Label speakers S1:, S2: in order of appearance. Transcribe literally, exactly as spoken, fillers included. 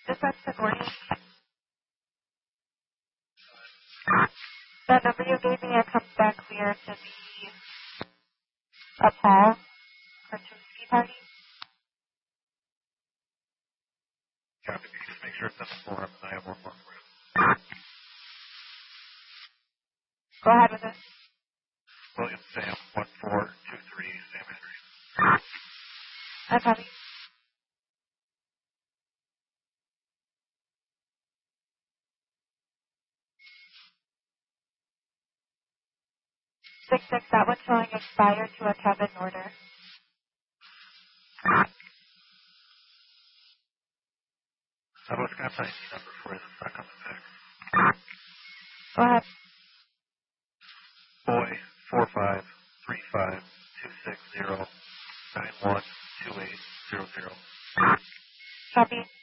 S1: This is Sigourney. The number you gave me, it comes back clear to be a Paul Krasinski party.
S2: Copy. Just make sure it's in the form, and I have one more for you.
S1: Go ahead with it.
S2: William Sam, one four two three, Sam Henry.
S1: I copy. Six six, that one's showing expired to a Kevin order.
S2: How about Scott's I D number for you? That's not coming back.
S1: Go ahead.
S2: Boy, four five three five two six zero nine one two eight zero zero.
S1: Copy.